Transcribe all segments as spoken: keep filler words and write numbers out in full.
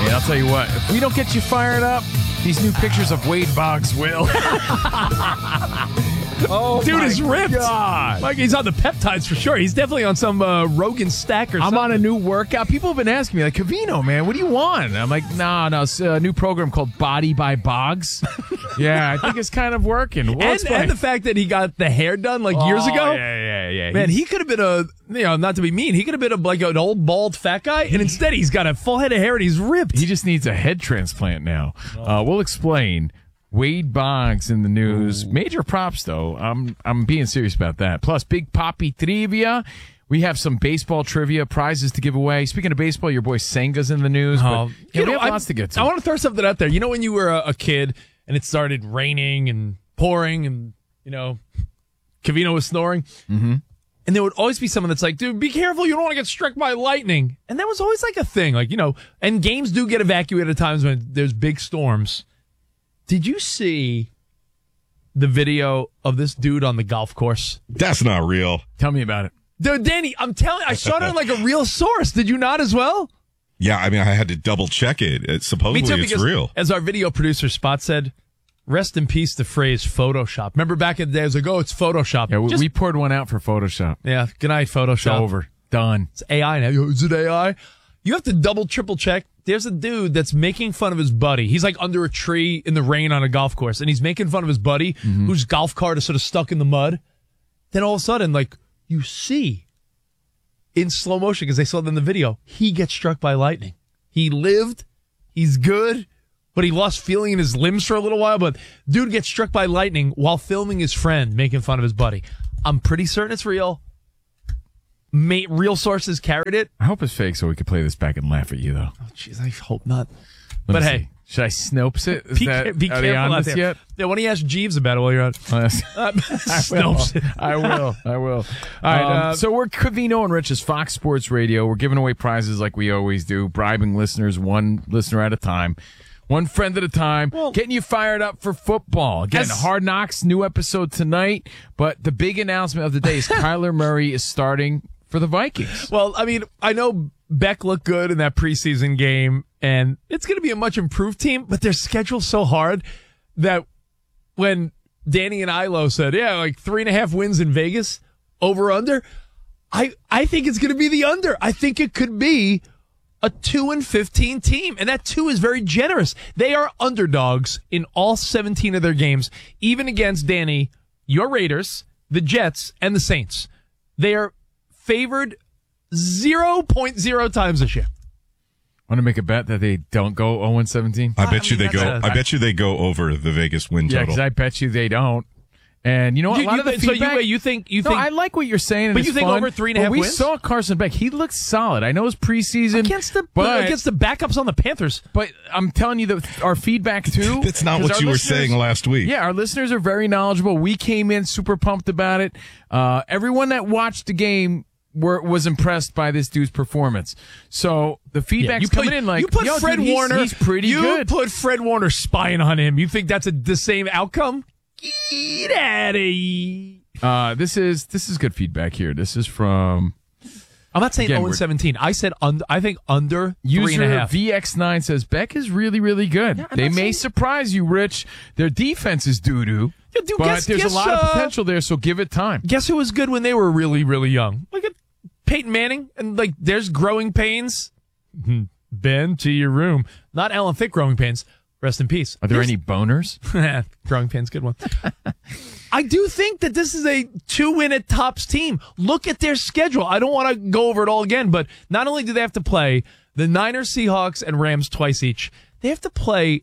and I'll tell you what, if we don't get you fired up, these new pictures of Wade Boggs will. Oh, dude is ripped. God. Like he's on the peptides for sure. He's definitely on some uh, Rogan stack or I'm something. on a new workout. People have been asking me, like, Covino, man, what do you want? I'm like, no, no, it's a new program called Body by Boggs. Yeah, I think it's kind of working. We'll and, explain. and the fact that he got the hair done like years Oh, ago. Yeah, yeah, yeah. Man, He's- he could have been a, you know, not to be mean, he could have been a, like an old bald fat guy, and instead he's got a full head of hair and he's ripped. He just needs a head transplant now. Uh, we'll explain. Wade Boggs in the news. Ooh. Major props, though. I'm I'm being serious about that. Plus, Big Papi trivia. We have some baseball trivia prizes to give away. Speaking of baseball, your boy Senga's in the news. Oh, but, yeah, you know, we have I, lots to get to. I want to throw something out there. You know when you were a, a kid and it started raining and pouring and, you know, Covino was snoring? Mm-hmm. And there would always be someone that's like, dude, be careful. You don't want to get struck by lightning. And that was always like a thing. Like, you know, and games do get evacuated at times when there's big storms. Did you see the video of this dude on the golf course? That's not real. Tell me about it. Dude, Danny, I'm telling you, I saw it on like a real source. Did you not as well? Yeah, I mean, I had to double check it. it supposedly Me too, it's because real. As our video producer Spot said, rest in peace the phrase Photoshop. Remember back in the day, I was like, oh, it's Photoshop. Yeah, we, Just, we poured one out for Photoshop. yeah, good night, Photoshop. It's over. Done. It's A I now. Yo, is it A I? You have to double, triple check. There's a dude that's making fun of his buddy. He's like under a tree in the rain on a golf course, and he's making fun of his buddy mm-hmm. whose golf cart is sort of stuck in the mud. Then all of a sudden, like, you see in slow motion, because they saw it in the video, he gets struck by lightning. He lived. He's good. But he lost feeling in his limbs for a little while. But dude gets struck by lightning while filming his friend making fun of his buddy. I'm pretty certain it's real. May, real sources carried it. I hope it's fake so we can play this back and laugh at you, though. Oh, jeez, I hope not. Let but me hey. see. Should I Snopes it? Is Be, that, be are they careful on out this there. yet? Yeah, why don't you ask Jeeves about it while you're on? Uh, Uh, I will. Snopes it. I will. I will. All right. Um, Uh, so we're Covino and Rich's Fox Sports Radio. We're giving away prizes like we always do, bribing listeners one listener at a time. One friend at a time, well, getting you fired up for football. Again, as, Hard Knocks, new episode tonight. But the big announcement of the day is Kyler Murray is starting for the Vikings. Well, I mean, I know Beck looked good in that preseason game, and it's going to be a much improved team, but their schedule's so hard that when Danny and Ilo said, yeah, like three and a half wins in Vegas, over under, I, I think it's going to be the under. I think it could be a two and fifteen team, and that two is very generous. They are underdogs in all seventeen of their games, even against, Danny, your Raiders, the Jets, and the Saints. They are favored zero point zero times this year. Want to make a bet that they don't go oh and seventeen? I bet I you mean, they go. that's a- I bet you they go over the Vegas win Yeah, total. because I bet you they don't. And you know what? You, a lot you of the think, so you, feedback. wait, you think you No, think I like what you're saying. and But it's you think fun, over three and a but half we wins? saw Carson Beck. He looked solid. I know it's preseason against the but, against the backups on the Panthers? But I'm telling you that our feedback too. That's not 'cause what our you were listeners- saying last week. Yeah, our listeners are very knowledgeable. We came in super pumped about it. Uh, everyone that watched the game were was impressed by this dude's performance. So the feedback's you put, coming in like you put Yo, Fred dude, he's- Warner. He's pretty you good. put Fred Warner spying on him. You think that's a, the same outcome? Get out of here. Uh, this is this is good feedback here. This is from I'm not saying Again, oh and we're- seventeen. I said under. I think under three and a User half. V X nine says Beck is really, really good. Yeah, I'm they not may saying- surprise you, Rich. Their defense is doo-doo, Yeah, dude, but guess- there's guess, a lot of uh, potential there, so give it time. Guess who was good when they were really, really young? Look at Peyton Manning, and like there's growing pains. Ben, to your room. Not Alan Thicke growing pains. Rest in peace. Are there There's- any boners? growing pains, good one. I do think that this is a two-win at tops team. Look at their schedule. I don't want to go over it all again, but not only do they have to play the Niners, Seahawks, and Rams twice each, they have to play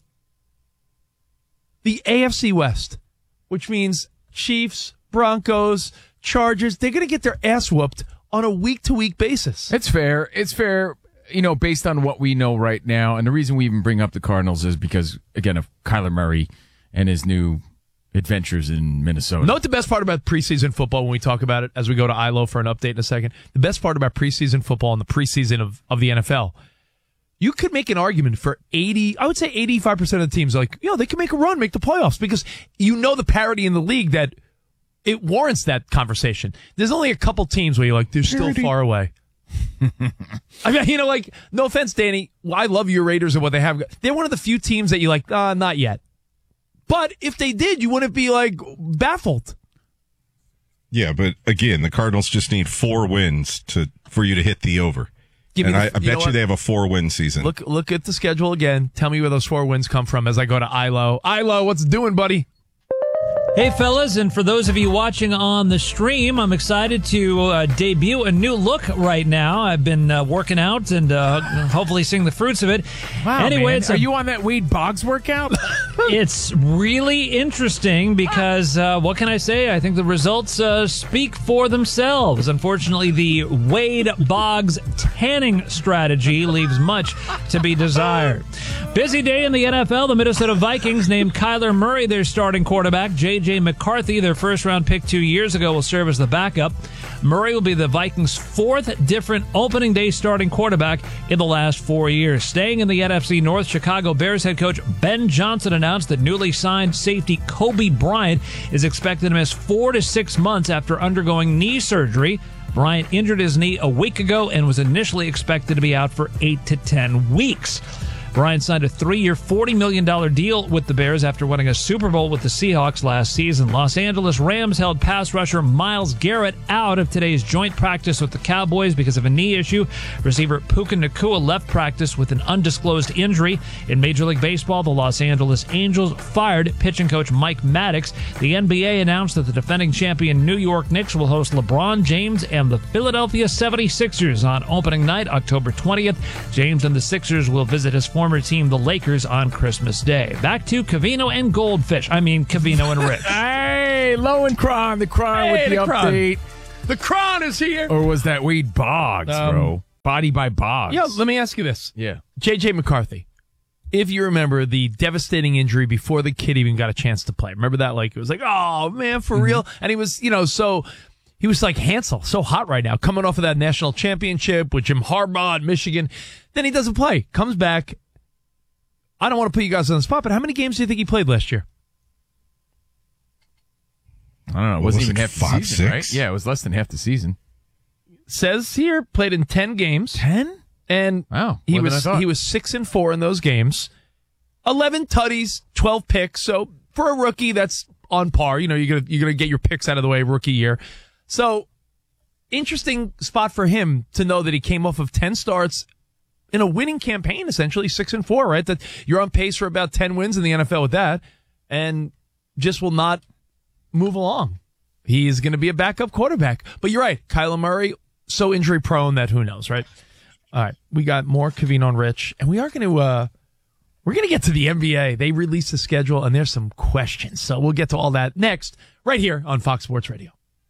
the A F C West, which means Chiefs, Broncos, Chargers. They're going to get their ass whooped on a week-to-week basis. It's fair. It's fair, you know, based on what we know right now. And the reason we even bring up the Cardinals is because, again, of Kyler Murray and his new adventures in Minnesota. Note the best part about preseason football when we talk about it as we go to I L O for an update in a second. The best part about preseason football and the preseason of, of the N F L, you could make an argument for eighty, I would say eighty-five percent of the teams, like, you know, they can make a run, make the playoffs, because you know the parity in the league that it warrants that conversation. There's only a couple teams where you're like, they're still Parity. far away. I mean, you know, like, no offense, Danny. Well, I love your Raiders and what they have. They're one of the few teams that you like, uh, not yet. But if they did, you wouldn't be, like, baffled. Yeah, but again, the Cardinals just need four wins to for you to hit the over. Give and the, I, I you bet you they have a four-win season. Look look at the schedule again. Tell me where those four wins come from as I go to I L O. I L O, what's it doing, buddy? Hey, fellas, and for those of you watching on the stream, I'm excited to uh, debut a new look right now. I've been uh, working out and uh, hopefully seeing the fruits of it. Wow, anyway, man. it's Are a, you on that Wade Boggs workout? It's really interesting because, uh, what can I say? I think the results uh, speak for themselves. Unfortunately, the Wade Boggs tanning strategy leaves much to be desired. Busy day in the N F L. The Minnesota Vikings named Kyler Murray their starting quarterback. J J McCarthy, their first-round pick two years ago, will serve as the backup. Murray will be the Vikings' fourth different opening day starting quarterback in the last four years. Staying in the N F C North, Chicago Bears head coach Ben Johnson announced that newly signed safety Kobe Bryant is expected to miss four to six months after undergoing knee surgery. Bryant injured his knee a week ago and was initially expected to be out for eight to ten weeks. Bryant signed a three-year, forty million dollars deal with the Bears after winning a Super Bowl with the Seahawks last season. Los Angeles Rams held pass rusher Myles Garrett out of today's joint practice with the Cowboys because of a knee issue. Receiver Puka Nacua left practice with an undisclosed injury. In Major League Baseball, the Los Angeles Angels fired pitching coach Mike Maddox. The N B A announced that the defending champion New York Knicks will host LeBron James and the Philadelphia seventy-sixers on opening night, October twentieth. James and the Sixers will visit his former team, the Lakers, on Christmas Day. Back to Covino and Goldfish. I mean, Covino and Rich. Hey, Low and Cron, the Cron Hey, with the, the Cron. update. The Cron is here. Or was that Wade Boggs, Um, bro? Body by Boggs. Yeah, let me ask you this. Yeah. J J McCarthy, if you remember the devastating injury before the kid even got a chance to play. Remember that? Like, it was like, oh, man, for real? And he was, you know, so... He was like Hansel, so hot right now, coming off of that national championship with Jim Harbaugh at Michigan. Then he doesn't play. Comes back. I don't want to put you guys on the spot, but how many games do you think he played last year? I don't know. It What wasn't was even it, half the five, season, six? right? Yeah, it was less than half the season. Says here, played in ten games. Ten? And Wow, he more than I was thought. he was six and four in those games. Eleven tutties, twelve picks. So for a rookie, that's on par. You know, you're gonna you're gonna get your picks out of the way rookie year. So interesting spot for him to know that he came off of ten starts in a winning campaign, essentially six and four, right? That you're on pace for about ten wins in the N F L with that, and just will not move along. He's going to be a backup quarterback. But you're right, Kyler Murray, so injury prone that who knows, right? All right, we got more Covino and Rich, and we are going to uh, we're going to get to the N B A. They released the schedule, and there's some questions, so we'll get to all that next, right here on Fox Sports Radio.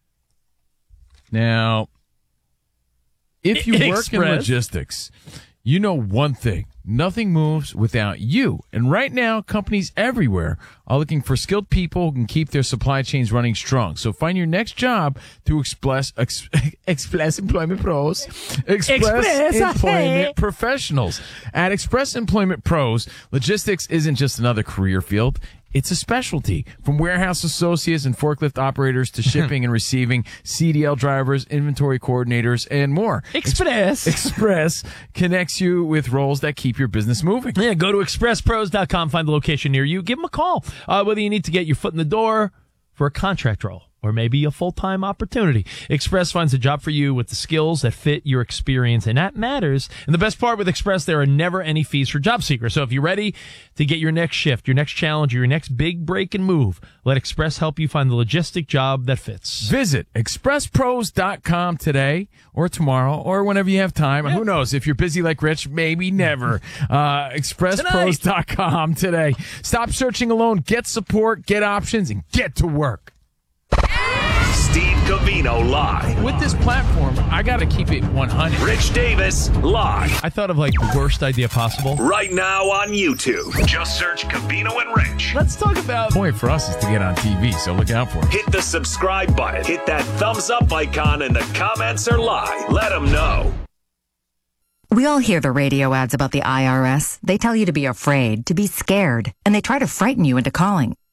Now, if you work in Express. logistics, you know one thing. Nothing moves without you. And right now, companies everywhere are looking for skilled people who can keep their supply chains running strong. So find your next job through Express, Ex, Express Employment Pros. Express, Express, Employment hey. Professionals. At Express Employment Pros, logistics isn't just another career field. It's a specialty. From warehouse associates and forklift operators to shipping and receiving, C D L drivers, inventory coordinators, and more. Express. Express connects you with roles that keep your business moving. Yeah, go to express pros dot com, find the location near you, give them a call. Uh, whether you need to get your foot in the door for a contract role or maybe a full-time opportunity, Express finds a job for you with the skills that fit your experience, and that matters. And the best part with Express, there are never any fees for job seekers. So if you're ready to get your next shift, your next challenge, or your next big break and move, let Express help you find the logistic job that fits. Visit express pros dot com today or tomorrow or whenever you have time. Who knows? If you're busy like Rich, maybe never. Uh, express pros dot com today. Stop searching alone. Get support, get options, and get to work. Steve Covino live. With this platform, I got to keep it one hundred. Rich Davis live. I thought of like the worst idea possible. Right now on YouTube. Just search Covino and Rich. Let's talk about... The point for us is to get on T V, so look out for it. Hit the subscribe button. Hit that thumbs up icon and the comments are live. Let them know. We all hear the radio ads about the I R S. They tell you to be afraid, to be scared, and they try to frighten you into calling.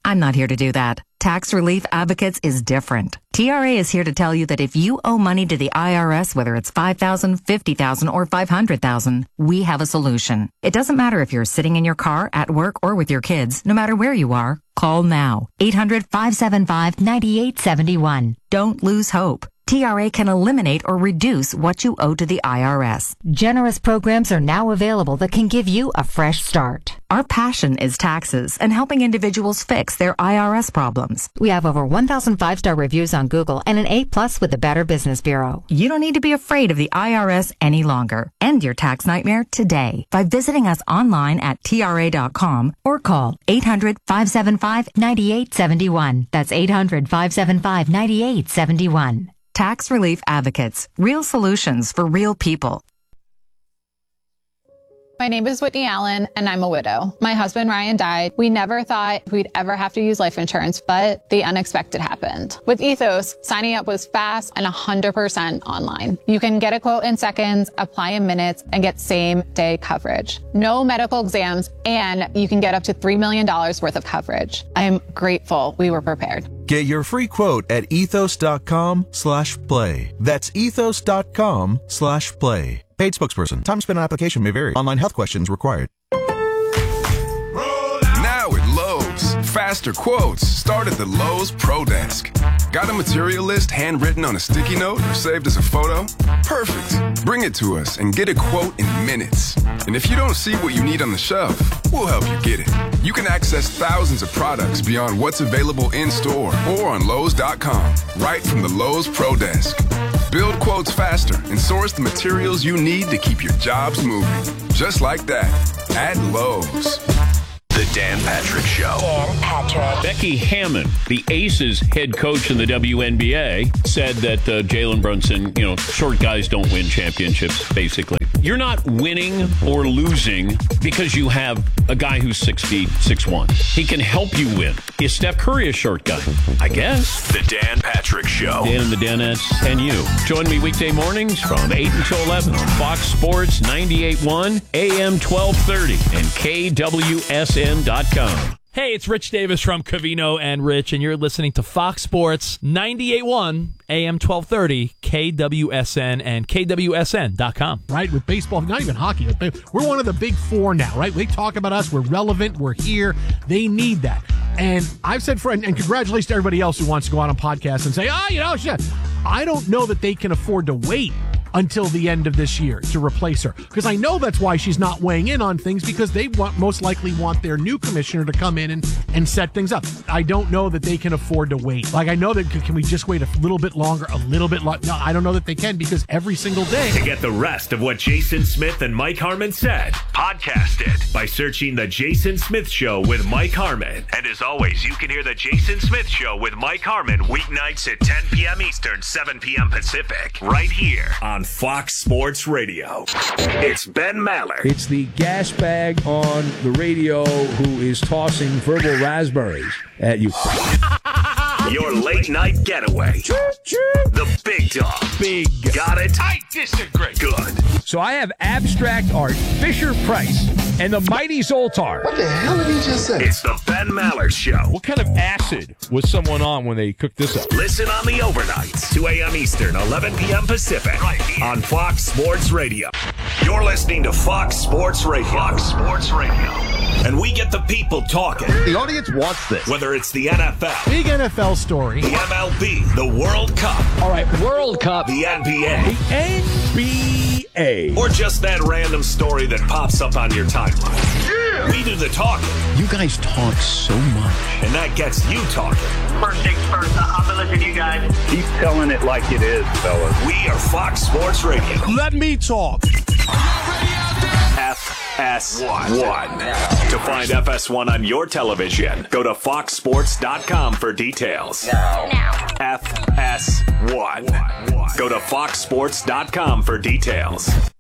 I'm not here to do that. Tax Relief Advocates is different. T R A is here to tell you that if you owe money to the I R S, whether it's five thousand dollars, fifty thousand dollars, or five hundred thousand dollars, we have a solution. It doesn't matter if you're sitting in your car, at work, or with your kids. No matter where you are, call now. eight hundred, five seven five, nine eight seven one. Don't lose hope. T R A can eliminate or reduce what you owe to the I R S. Generous programs are now available that can give you a fresh start. Our passion is taxes and helping individuals fix their I R S problems. We have over one thousand five-star reviews on Google and an A plus with the Better Business Bureau. You don't need to be afraid of the I R S any longer. End your tax nightmare today by visiting us online at T R A dot com or call eight hundred, five seven five, nine eight seven one. That's eight hundred, five seven five, nine eight seven one. Tax Relief Advocates. Real solutions for real people. My name is Whitney Allen, and I'm a widow. My husband, Ryan, died. We never thought we'd ever have to use life insurance, but the unexpected happened. With Ethos, signing up was fast and one hundred percent online. You can get a quote in seconds, apply in minutes, and get same-day coverage. No medical exams, and you can get up to three million dollars worth of coverage. I am grateful we were prepared. Get your free quote at ethos.com slash play. That's ethos.com slash play. Paid spokesperson. Time spent on application may vary. Online health questions required. Now at Lowe's. Faster quotes start at the Lowe's Pro Desk. Got a material list handwritten on a sticky note or saved as a photo? Perfect. Bring it to us and get a quote in minutes. And if you don't see what you need on the shelf, we'll help you get it. You can access thousands of products beyond what's available in store or on Lowe's dot com, right from the Lowe's Pro Desk. Build quotes faster and source the materials you need to keep your jobs moving. Just like that, at Lowe's. The Dan Patrick Show. Dan Patrick. Becky Hammon, the Aces head coach in the W N B A, said that uh, Jalen Brunson, you know, short guys don't win championships, basically. You're not winning or losing because you have a guy who's six feet, six one. He can help you win. Is Steph Curry a short guy? I guess. The Dan Patrick Show. Dan and the Danettes and you. Join me weekday mornings from eight until eleven on Fox Sports ninety-eight point one, A M twelve thirty, and K W S N dot com. Hey, it's Rich Davis from Covino and Rich, and you're listening to Fox Sports ninety-eight point one, A M twelve thirty, K W S N, and K W S N dot com. Right, with baseball, not even hockey. We're one of the big four now, right? They talk about us. We're relevant. We're here. They need that. And I've said, for, and congratulations to everybody else who wants to go out on podcasts and say, oh, you know, shit. I don't know that they can afford to wait until the end of this year to replace her. Because I know that's why she's not weighing in on things, because they want most likely want their new commissioner to come in and, and set things up. I don't know that they can afford to wait. Like, I know that, can we just wait a little bit longer, a little bit longer? No, I don't know that they can, because every single day. To get the rest of what Jason Smith and Mike Harmon said, podcast it by searching The Jason Smith Show with Mike Harmon. And as always, you can hear The Jason Smith Show with Mike Harmon weeknights at ten p.m. Eastern, seven p.m. Pacific, right here on Fox Sports Radio. It's Ben Maller. It's the gas bag on the radio who is tossing verbal raspberries at you. Your late night getaway. The big dog. Big. Got it? I disagree. Good. So I have abstract art, Fisher Price, and the Mighty Zoltar. What the hell did he just say? It's the Ben Maller Show. What kind of acid was someone on when they cooked this up? Listen on the overnights, two a.m. Eastern, eleven p.m. Pacific, right here on Fox Sports Radio. You're listening to Fox Sports Radio. Fox Sports Radio. And we get the people talking. The audience wants this. Whether it's the N F L. Big N F L story. The M L B. The World Cup. All right, World Cup. The N B A. The N B A. Or just that random story that pops up on your timeline. Yeah. We do the talking. You guys talk so much. And that gets you talking. First things first, I've been listening to you guys. Keep telling it like it is, fellas. We are Fox Sports Radio. Let me talk. F S one. To find F S one on your television, go to fox sports dot com for details. Now. F S one. Go to fox sports dot com for details.